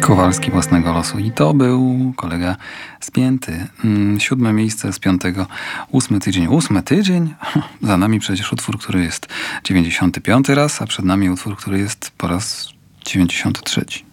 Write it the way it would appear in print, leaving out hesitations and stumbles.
Kowalski własnego losu. I to był kolega spięty. 7 miejsce z 5. 8 tydzień. 8 tydzień? Za nami przecież utwór, który jest 95 raz, a przed nami utwór, który jest po raz 93.